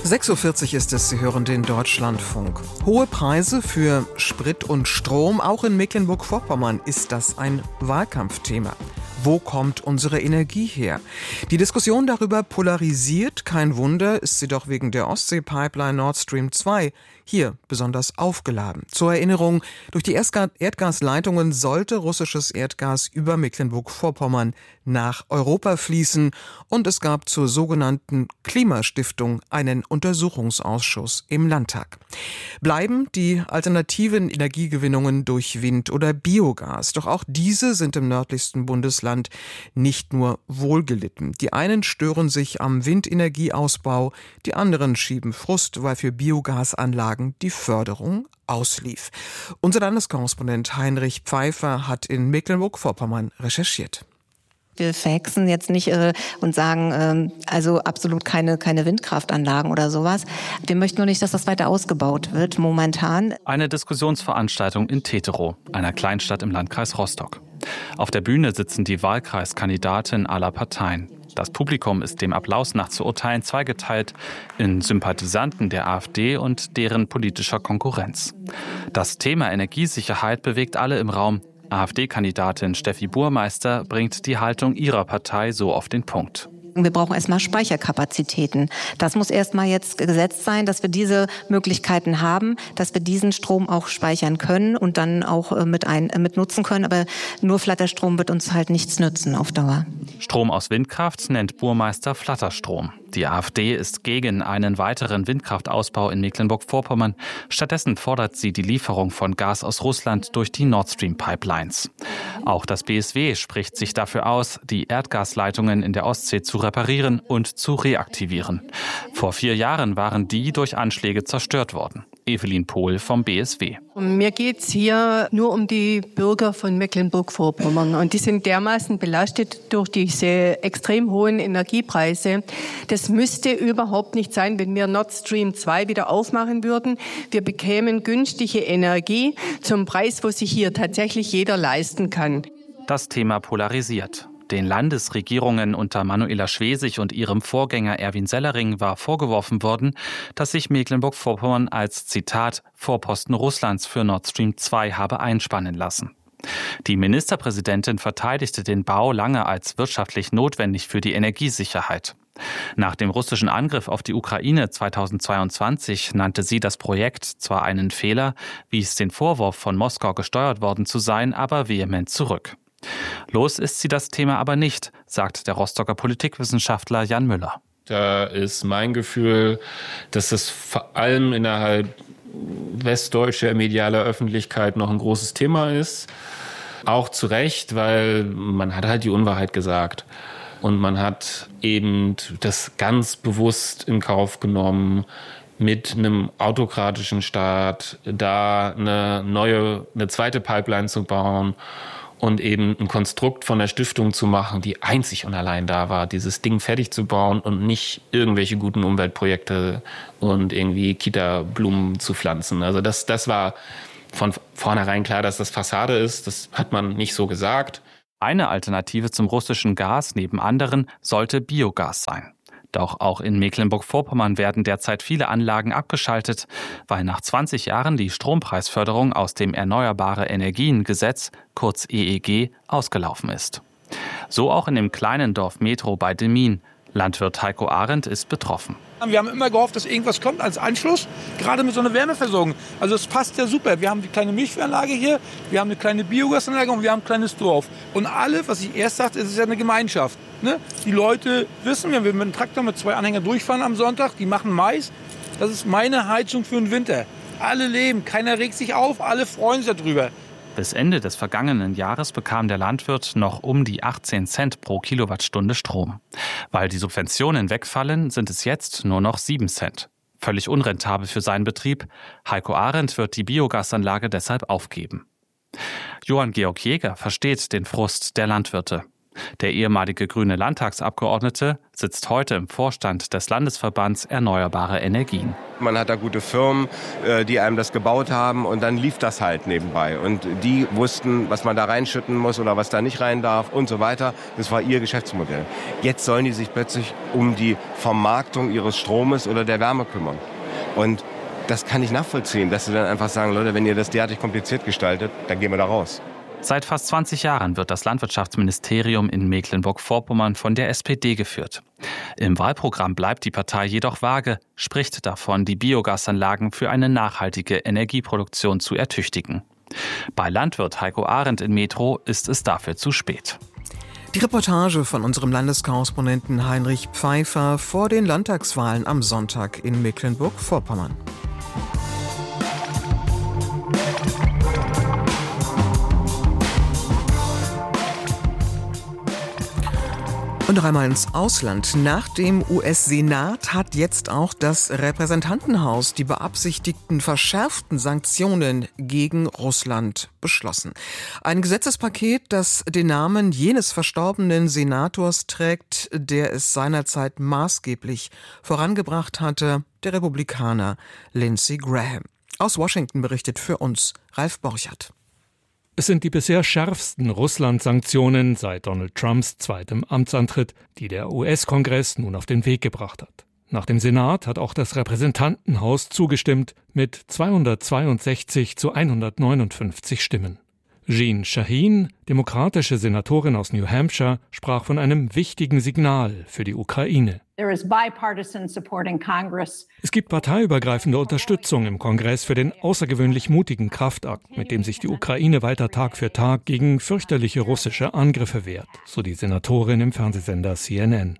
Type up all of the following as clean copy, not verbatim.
6:40 Uhr ist es, Sie hören den Deutschlandfunk. Hohe Preise für Sprit und Strom, auch in Mecklenburg-Vorpommern ist das ein Wahlkampfthema. Wo kommt unsere Energie her? Die Diskussion darüber polarisiert, kein Wunder, ist sie doch wegen der Ostsee-Pipeline Nord Stream 2 hier besonders aufgeladen. Zur Erinnerung, durch die Erdgasleitungen sollte russisches Erdgas über Mecklenburg-Vorpommern nach Europa fließen und es gab zur sogenannten Klimastiftung einen Untersuchungsausschuss im Landtag. Bleiben die alternativen Energiegewinnungen durch Wind oder Biogas? Doch auch diese sind im nördlichsten Bundesland nicht nur wohlgelitten. Die einen stören sich am Windenergieausbau, die anderen schieben Frust, weil für Biogasanlagen die Förderung auslief. Unser Landeskorrespondent Heinrich Pfeiffer hat in Mecklenburg-Vorpommern recherchiert. Wir verhexen jetzt nicht und sagen, also absolut keine Windkraftanlagen oder sowas. Wir möchten nur nicht, dass das weiter ausgebaut wird momentan. Eine Diskussionsveranstaltung in Teterow, einer Kleinstadt im Landkreis Rostock. Auf der Bühne sitzen die Wahlkreiskandidaten aller Parteien. Das Publikum ist dem Applaus nach zu urteilen zweigeteilt in Sympathisanten der AfD und deren politischer Konkurrenz. Das Thema Energiesicherheit bewegt alle im Raum. AfD-Kandidatin Steffi Burmeister bringt die Haltung ihrer Partei so auf den Punkt. Wir brauchen erstmal Speicherkapazitäten. Das muss erstmal jetzt gesetzt sein, dass wir diese Möglichkeiten haben, dass wir diesen Strom auch speichern können und dann auch mit nutzen können. Aber nur Flatterstrom wird uns halt nichts nützen auf Dauer. Strom aus Windkraft nennt Burmeister Flatterstrom. Die AfD ist gegen einen weiteren Windkraftausbau in Mecklenburg-Vorpommern. Stattdessen fordert sie die Lieferung von Gas aus Russland durch die Nord Stream Pipelines. Auch das BSW spricht sich dafür aus, die Erdgasleitungen in der Ostsee zu reparieren und zu reaktivieren. Vor 4 Jahren waren die durch Anschläge zerstört worden. Evelyn Pohl vom BSW. Mir geht es hier nur um die Bürger von Mecklenburg-Vorpommern. Und die sind dermaßen belastet durch diese extrem hohen Energiepreise. Das müsste überhaupt nicht sein, wenn wir Nord Stream 2 wieder aufmachen würden. Wir bekämen günstige Energie zum Preis, wo sich hier tatsächlich jeder leisten kann. Das Thema polarisiert. Den Landesregierungen unter Manuela Schwesig und ihrem Vorgänger Erwin Sellering war vorgeworfen worden, dass sich Mecklenburg-Vorpommern als, Zitat, Vorposten Russlands für Nord Stream 2 habe einspannen lassen. Die Ministerpräsidentin verteidigte den Bau lange als wirtschaftlich notwendig für die Energiesicherheit. Nach dem russischen Angriff auf die Ukraine 2022 nannte sie das Projekt zwar einen Fehler, wies den Vorwurf, von Moskau gesteuert worden zu sein, aber vehement zurück. Los ist sie das Thema aber nicht, sagt der Rostocker Politikwissenschaftler Jan Müller. Da ist mein Gefühl, dass es vor allem innerhalb westdeutscher medialer Öffentlichkeit noch ein großes Thema ist. Auch zu Recht, weil man hat halt die Unwahrheit gesagt. Und man hat eben das ganz bewusst in Kauf genommen, mit einem autokratischen Staat da eine zweite Pipeline zu bauen und eben ein Konstrukt von der Stiftung zu machen, die einzig und allein da war, dieses Ding fertig zu bauen und nicht irgendwelche guten Umweltprojekte und irgendwie Kita-Blumen zu pflanzen. Also das war von vornherein klar, dass das Fassade ist. Das hat man nicht so gesagt. Eine Alternative zum russischen Gas neben anderen sollte Biogas sein. Doch auch in Mecklenburg-Vorpommern werden derzeit viele Anlagen abgeschaltet, weil nach 20 Jahren die Strompreisförderung aus dem Erneuerbare-Energien-Gesetz, kurz EEG, ausgelaufen ist. So auch in dem kleinen Dorf Metro bei Demmin. Landwirt Heiko Arendt ist betroffen. Wir haben immer gehofft, dass irgendwas kommt als Anschluss, gerade mit so einer Wärmeversorgung. Also es passt ja super. Wir haben die kleine Milchwehranlage hier, wir haben eine kleine Biogasanlage und wir haben ein kleines Dorf. Und alle, was ich erst sagte, es ist ja eine Gemeinschaft. Ne? Die Leute wissen, wenn wir mit dem Traktor mit 2 Anhängern durchfahren am Sonntag, die machen Mais. Das ist meine Heizung für den Winter. Alle leben, keiner regt sich auf, alle freuen sich darüber. Bis Ende des vergangenen Jahres bekam der Landwirt noch um die 18 Cent pro Kilowattstunde Strom. Weil die Subventionen wegfallen, sind es jetzt nur noch 7 Cent. Völlig unrentabel für seinen Betrieb. Heiko Arendt wird die Biogasanlage deshalb aufgeben. Johann Georg Jäger versteht den Frust der Landwirte. Der ehemalige grüne Landtagsabgeordnete sitzt heute im Vorstand des Landesverbands Erneuerbare Energien. Man hat da gute Firmen, die einem das gebaut haben und dann lief das halt nebenbei. Und die wussten, was man da reinschütten muss oder was da nicht rein darf und so weiter. Das war ihr Geschäftsmodell. Jetzt sollen die sich plötzlich um die Vermarktung ihres Stromes oder der Wärme kümmern. Und das kann ich nachvollziehen, dass sie dann einfach sagen, Leute, wenn ihr das derartig kompliziert gestaltet, dann gehen wir da raus. Seit fast 20 Jahren wird das Landwirtschaftsministerium in Mecklenburg-Vorpommern von der SPD geführt. Im Wahlprogramm bleibt die Partei jedoch vage, spricht davon, die Biogasanlagen für eine nachhaltige Energieproduktion zu ertüchtigen. Bei Landwirt Heiko Arendt in Metro ist es dafür zu spät. Die Reportage von unserem Landeskorrespondenten Heinrich Pfeiffer vor den Landtagswahlen am Sonntag in Mecklenburg-Vorpommern. Und noch einmal ins Ausland. Nach dem US-Senat hat jetzt auch das Repräsentantenhaus die beabsichtigten verschärften Sanktionen gegen Russland beschlossen. Ein Gesetzespaket, das den Namen jenes verstorbenen Senators trägt, der es seinerzeit maßgeblich vorangebracht hatte, der Republikaner Lindsey Graham. Aus Washington berichtet für uns Ralf Borchert. Es sind die bisher schärfsten Russland-Sanktionen seit Donald Trumps zweitem Amtsantritt, die der US-Kongress nun auf den Weg gebracht hat. Nach dem Senat hat auch das Repräsentantenhaus zugestimmt mit 262 zu 159 Stimmen. Jeanne Shaheen, demokratische Senatorin aus New Hampshire, sprach von einem wichtigen Signal für die Ukraine. Es gibt parteiübergreifende Unterstützung im Kongress für den außergewöhnlich mutigen Kraftakt, mit dem sich die Ukraine weiter Tag für Tag gegen fürchterliche russische Angriffe wehrt, so die Senatorin im Fernsehsender CNN.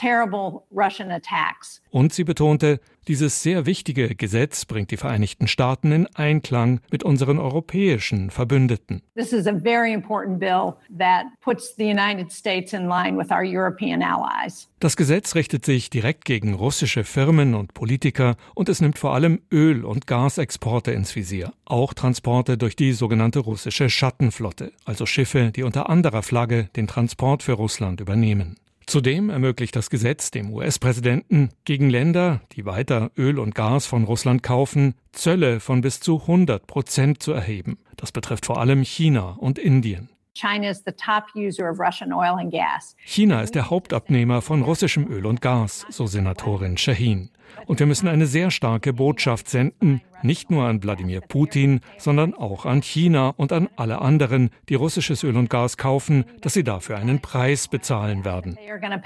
Und sie betonte, dieses sehr wichtige Gesetz bringt die Vereinigten Staaten in Einklang mit unseren europäischen Verbündeten. This is a very important bill that puts the United States in line with our European allies. Das Gesetz richtet sich direkt gegen russische Firmen und Politiker und es nimmt vor allem Öl- und Gasexporte ins Visier. Auch Transporte durch die sogenannte russische Schattenflotte, also Schiffe, die unter anderer Flagge den Transport für Russland übernehmen. Zudem ermöglicht das Gesetz dem US-Präsidenten, gegen Länder, die weiter Öl und Gas von Russland kaufen, Zölle von bis zu 100% zu erheben. Das betrifft vor allem China und Indien. China is the top user of Russian oil and gas. China ist der Hauptabnehmer von russischem Öl und Gas, so Senatorin Shaheen. Und wir müssen eine sehr starke Botschaft senden, nicht nur an Wladimir Putin, sondern auch an China und an alle anderen, die russisches Öl und Gas kaufen, dass sie dafür einen Preis bezahlen werden.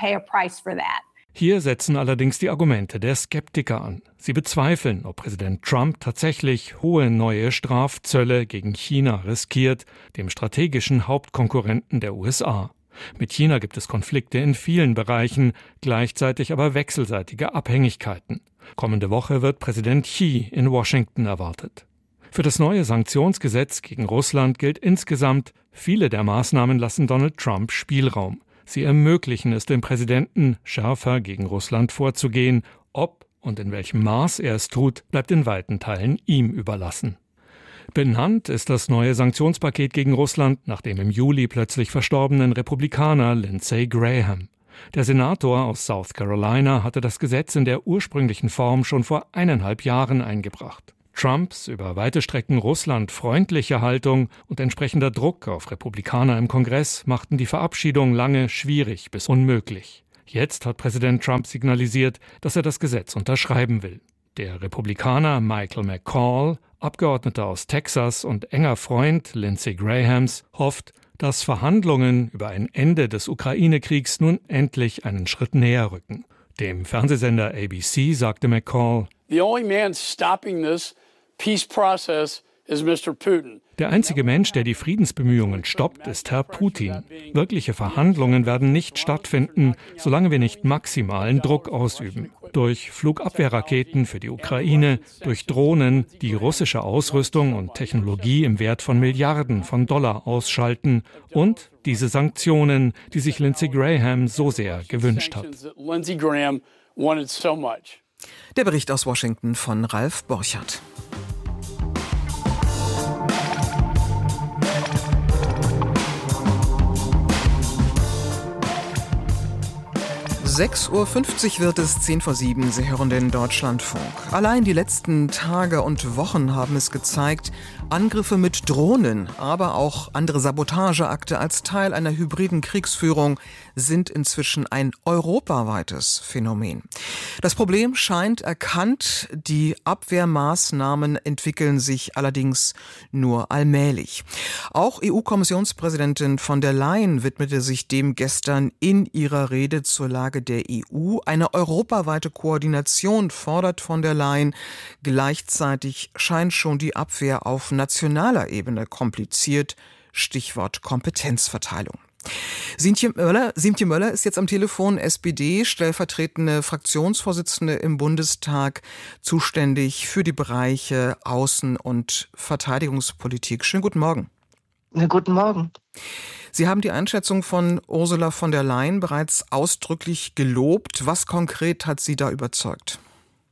Hier setzen allerdings die Argumente der Skeptiker an. Sie bezweifeln, ob Präsident Trump tatsächlich hohe neue Strafzölle gegen China riskiert, dem strategischen Hauptkonkurrenten der USA. Mit China gibt es Konflikte in vielen Bereichen, gleichzeitig aber wechselseitige Abhängigkeiten. Kommende Woche wird Präsident Xi in Washington erwartet. Für das neue Sanktionsgesetz gegen Russland gilt insgesamt, viele der Maßnahmen lassen Donald Trump Spielraum. Sie ermöglichen es dem Präsidenten, schärfer gegen Russland vorzugehen. Ob und in welchem Maß er es tut, bleibt in weiten Teilen ihm überlassen. Benannt ist das neue Sanktionspaket gegen Russland nach dem im Juli plötzlich verstorbenen Republikaner Lindsey Graham. Der Senator aus South Carolina hatte das Gesetz in der ursprünglichen Form schon vor 1,5 Jahren eingebracht. Trumps über weite Strecken Russland freundliche Haltung und entsprechender Druck auf Republikaner im Kongress machten die Verabschiedung lange schwierig bis unmöglich. Jetzt hat Präsident Trump signalisiert, dass er das Gesetz unterschreiben will. Der Republikaner Michael McCaul, Abgeordneter aus Texas und enger Freund Lindsey Grahams, hofft, dass Verhandlungen über ein Ende des Ukraine-Kriegs nun endlich einen Schritt näher rücken. Dem Fernsehsender ABC sagte McCaul: The only man stopping this peace process is Mr. Putin. Der einzige Mensch, der die Friedensbemühungen stoppt, ist Herr Putin. Wirkliche Verhandlungen werden nicht stattfinden, solange wir nicht maximalen Druck ausüben. Durch Flugabwehrraketen für die Ukraine, durch Drohnen, die russische Ausrüstung und Technologie im Wert von Milliarden von Dollar ausschalten und diese Sanktionen, die sich Lindsey Graham so sehr gewünscht hat. Der Bericht aus Washington von Ralf Borchert. 6.50 Uhr wird es, 6:10. Sie hören den Deutschlandfunk. Allein die letzten Tage und Wochen haben es gezeigt, Angriffe mit Drohnen, aber auch andere Sabotageakte als Teil einer hybriden Kriegsführung sind inzwischen ein europaweites Phänomen. Das Problem scheint erkannt, die Abwehrmaßnahmen entwickeln sich allerdings nur allmählich. Auch EU-Kommissionspräsidentin von der Leyen widmete sich dem gestern in ihrer Rede zur Lage der EU. Eine europaweite Koordination fordert von der Leyen. Gleichzeitig scheint schon die Abwehr auf nationaler Ebene kompliziert. Stichwort Kompetenzverteilung. Siemtje Möller ist jetzt am Telefon, SPD, stellvertretende Fraktionsvorsitzende im Bundestag, zuständig für die Bereiche Außen- und Verteidigungspolitik. Schönen guten Morgen. Guten Morgen. Sie haben die Einschätzung von Ursula von der Leyen bereits ausdrücklich gelobt. Was konkret hat Sie da überzeugt?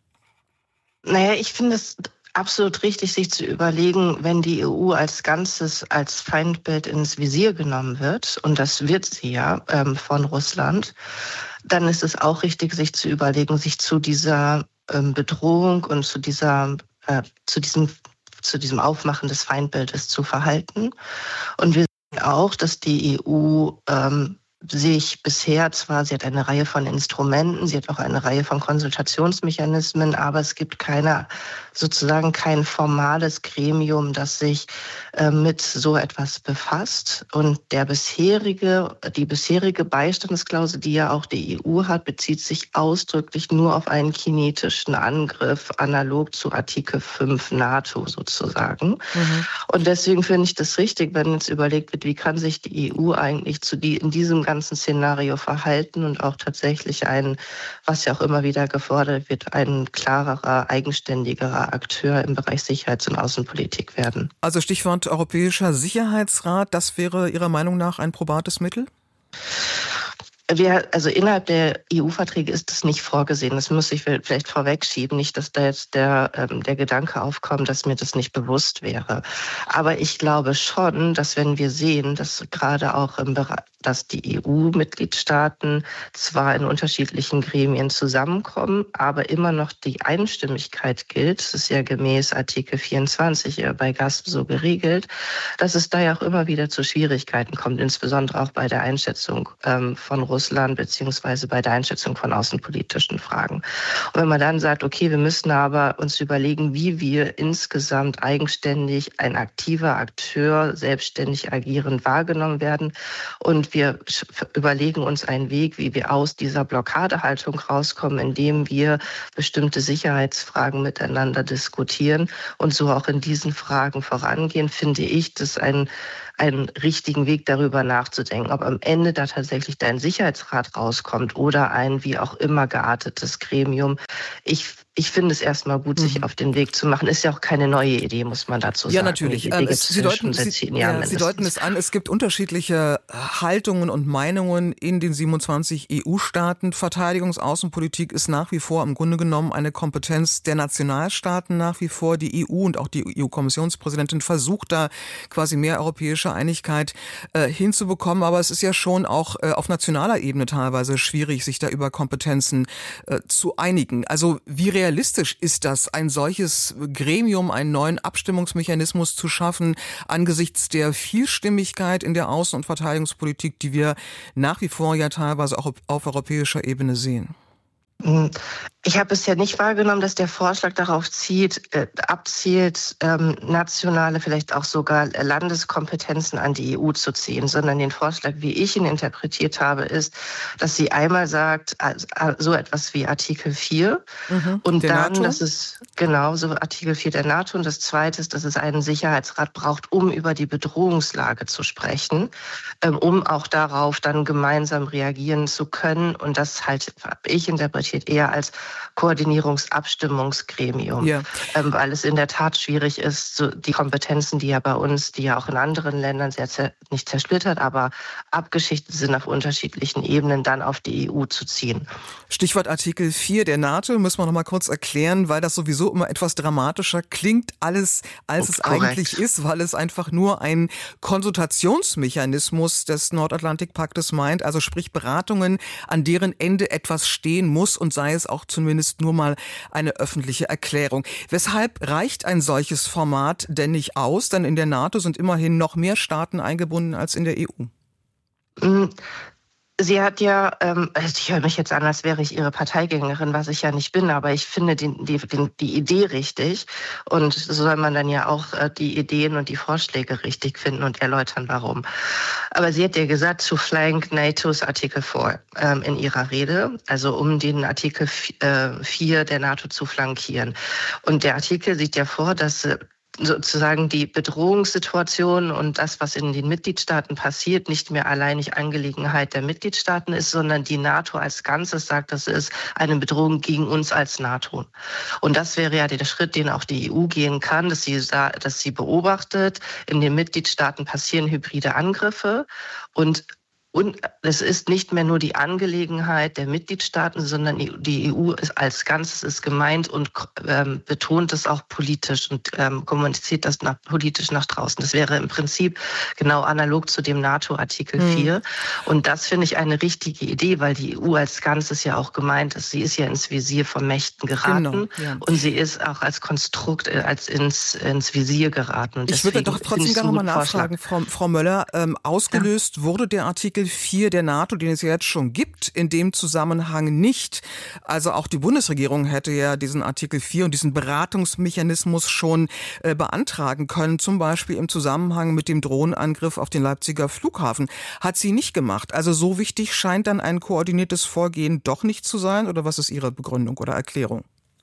Naja, ich finde es absolut richtig, sich zu überlegen, wenn die EU als Ganzes als Feindbild ins Visier genommen wird, und das wird sie ja von Russland, dann ist es auch richtig, sich zu überlegen, sich zu dieser Bedrohung und zu diesem Aufmachen des Feindbildes zu verhalten. Und wir sehen auch, dass die EU sich bisher zwar, sie hat eine Reihe von Instrumenten, sie hat auch eine Reihe von Konsultationsmechanismen, aber es gibt kein formales Gremium, das sich mit so etwas befasst. Und die bisherige Beistandsklausel, die ja auch die EU hat, bezieht sich ausdrücklich nur auf einen kinetischen Angriff, analog zu Artikel 5 NATO sozusagen. Und deswegen finde ich das richtig, wenn jetzt überlegt wird, wie kann sich die EU eigentlich in diesem ganzen Szenario verhalten und auch tatsächlich was ja auch immer wieder gefordert wird, ein klarerer, eigenständigerer Akteur im Bereich Sicherheits- und Außenpolitik werden. Also Stichwort Europäischer Sicherheitsrat, das wäre Ihrer Meinung nach ein probates Mittel? Innerhalb der EU-Verträge ist es nicht vorgesehen. Das muss ich vielleicht vorwegschieben. Nicht, dass da jetzt der Gedanke aufkommt, dass mir das nicht bewusst wäre. Aber ich glaube schon, dass wenn wir sehen, dass gerade auch dass die EU-Mitgliedstaaten zwar in unterschiedlichen Gremien zusammenkommen, aber immer noch die Einstimmigkeit gilt. Das ist ja gemäß Artikel 24 bei GASP so geregelt, dass es da ja auch immer wieder zu Schwierigkeiten kommt, insbesondere auch bei der Einschätzung von Russland beziehungsweise bei der Einschätzung von außenpolitischen Fragen. Und wenn man dann sagt, okay, wir müssen aber uns überlegen, wie wir insgesamt eigenständig ein aktiver Akteur selbstständig agierend wahrgenommen werden, und wir überlegen uns einen Weg, wie wir aus dieser Blockadehaltung rauskommen, indem wir bestimmte Sicherheitsfragen miteinander diskutieren und so auch in diesen Fragen vorangehen, finde ich das einen richtigen Weg, darüber nachzudenken, ob am Ende da tatsächlich ein Sicherheitsrat rauskommt oder ein wie auch immer geartetes Gremium. Ich finde es erstmal gut, sich auf den Weg zu machen. Ist ja auch keine neue Idee, muss man dazu sagen. Ja, natürlich. Sie deuten es an, es gibt unterschiedliche Haltungen und Meinungen in den 27 EU-Staaten. Verteidigungsaußenpolitik ist nach wie vor im Grunde genommen eine Kompetenz der Nationalstaaten nach wie vor. Die EU und auch die EU-Kommissionspräsidentin versucht da quasi mehr europäische Einigkeit hinzubekommen. Aber es ist ja schon auch auf nationaler Ebene teilweise schwierig, sich da über Kompetenzen zu einigen. Also wie realistisch ist das, ein solches Gremium, einen neuen Abstimmungsmechanismus zu schaffen, angesichts der Vielstimmigkeit in der Außen- und Verteidigungspolitik, die wir nach wie vor ja teilweise auch auf europäischer Ebene sehen? Ich habe bisher nicht wahrgenommen, dass der Vorschlag darauf abzielt, nationale, vielleicht auch sogar Landeskompetenzen an die EU zu ziehen, sondern den Vorschlag, wie ich ihn interpretiert habe, ist, dass sie einmal sagt, so etwas wie Artikel 4 und dann, NATO? Das ist genau so Artikel 4 der NATO, und das Zweite ist, dass es einen Sicherheitsrat braucht, um über die Bedrohungslage zu sprechen, um auch darauf dann gemeinsam reagieren zu können, und das halt, habe ich interpretiert, eher als Koordinierungsabstimmungsgremium, weil es in der Tat schwierig ist, so die Kompetenzen, die ja bei uns, die ja auch in anderen Ländern nicht zersplittert, aber abgeschichtet sind auf unterschiedlichen Ebenen, dann auf die EU zu ziehen. Stichwort Artikel 4 der NATO, müssen wir noch mal kurz erklären, weil das sowieso immer etwas dramatischer klingt, alles als es eigentlich ist, weil es einfach nur ein Konsultationsmechanismus des Nordatlantikpaktes meint, also sprich Beratungen, an deren Ende etwas stehen muss und sei es auch zumindest nur mal eine öffentliche Erklärung. Weshalb reicht ein solches Format denn nicht aus? Denn in der NATO sind immerhin noch mehr Staaten eingebunden als in der EU. Sie hat ja, ich höre mich jetzt an, als wäre ich ihre Parteigängerin, was ich ja nicht bin, aber ich finde die Idee richtig und so soll man dann ja auch die Ideen und die Vorschläge richtig finden und erläutern, warum. Aber sie hat ja gesagt, to flank NATO's Artikel 4 in ihrer Rede, also um den Artikel 4 der NATO zu flankieren. Und der Artikel sieht ja vor, dass sozusagen die Bedrohungssituation und das, was in den Mitgliedstaaten passiert, nicht mehr alleinig Angelegenheit der Mitgliedstaaten ist, sondern die NATO als Ganzes sagt, das ist eine Bedrohung gegen uns als NATO. Und das wäre ja der Schritt, den auch die EU gehen kann, dass sie beobachtet, in den Mitgliedstaaten passieren hybride Angriffe und es ist nicht mehr nur die Angelegenheit der Mitgliedstaaten, sondern die EU als Ganzes ist gemeint und betont es auch politisch und kommuniziert das politisch nach draußen. Das wäre im Prinzip genau analog zu dem NATO-Artikel 4. Und das finde ich eine richtige Idee, weil die EU als Ganzes ja auch gemeint ist. Sie ist ja ins Visier von Mächten geraten und sie ist auch als Konstrukt ins Visier geraten. Und ich würde doch trotzdem gerne mal nachfragen, Frau Möller, ausgelöst wurde der Artikel 4 der NATO, den es ja jetzt schon gibt, in dem Zusammenhang nicht. Also auch die Bundesregierung hätte ja diesen Artikel 4 und diesen Beratungsmechanismus schon beantragen können, zum Beispiel im Zusammenhang mit dem Drohnenangriff auf den Leipziger Flughafen. Hat sie nicht gemacht. Also so wichtig scheint dann ein koordiniertes Vorgehen doch nicht zu sein, oder was ist Ihre Begründung oder Erklärung?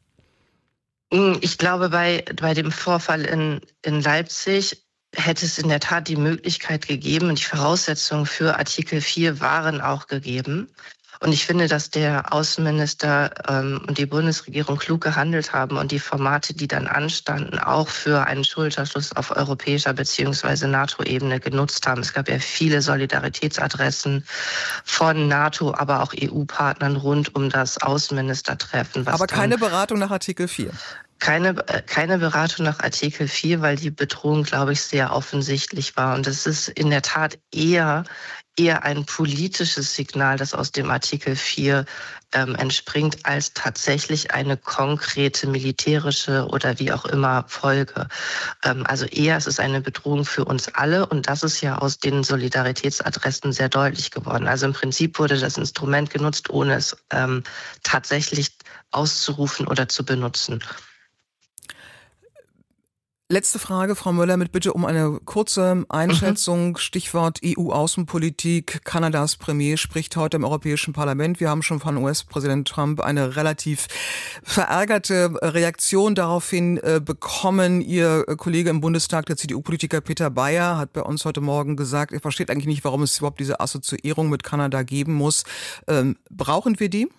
Ich glaube, bei dem Vorfall in Leipzig hätte es in der Tat die Möglichkeit gegeben und die Voraussetzungen für Artikel 4 waren auch gegeben. Und ich finde, dass der Außenminister und die Bundesregierung klug gehandelt haben und die Formate, die dann anstanden, auch für einen Schulterschluss auf europäischer bzw. NATO-Ebene genutzt haben. Es gab ja viele Solidaritätsadressen von NATO, aber auch EU-Partnern rund um das Außenministertreffen. Aber keine Beratung nach Artikel 4? Keine Beratung nach Artikel 4, weil die Bedrohung, glaube ich, sehr offensichtlich war. Und es ist in der Tat eher ein politisches Signal, das aus dem Artikel 4 entspringt, als tatsächlich eine konkrete militärische oder wie auch immer Folge. Also eher es ist eine Bedrohung für uns alle und das ist ja aus den Solidaritätsadressen sehr deutlich geworden. Also im Prinzip wurde das Instrument genutzt, ohne es tatsächlich auszurufen oder zu benutzen. Letzte Frage, Frau Möller, mit Bitte um eine kurze Einschätzung. Stichwort EU-Außenpolitik. Kanadas Premier spricht heute im Europäischen Parlament. Wir haben schon von US-Präsident Trump eine relativ verärgerte Reaktion daraufhin bekommen. Ihr Kollege im Bundestag, der CDU-Politiker Peter Bayer, hat bei uns heute Morgen gesagt, er versteht eigentlich nicht, warum es überhaupt diese Assoziierung mit Kanada geben muss. Brauchen wir die?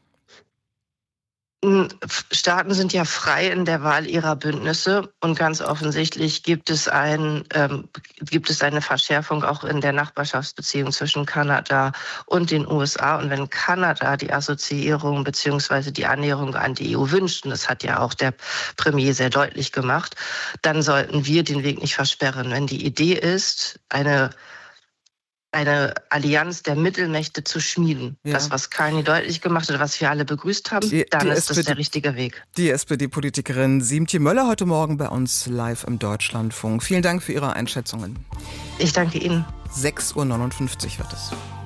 Staaten sind ja frei in der Wahl ihrer Bündnisse und ganz offensichtlich gibt es eine Verschärfung auch in der Nachbarschaftsbeziehung zwischen Kanada und den USA. Und wenn Kanada die Assoziierung bzw. die Annäherung an die EU wünscht, und das hat ja auch der Premier sehr deutlich gemacht, dann sollten wir den Weg nicht versperren. Wenn die Idee ist, eine Allianz der Mittelmächte zu schmieden. Ja. Das, was Carney deutlich gemacht hat, was wir alle begrüßt haben, dann ist das der richtige Weg. Die SPD-Politikerin Siemtje Möller heute Morgen bei uns live im Deutschlandfunk. Vielen Dank für Ihre Einschätzungen. Ich danke Ihnen. 6:59 Uhr wird es.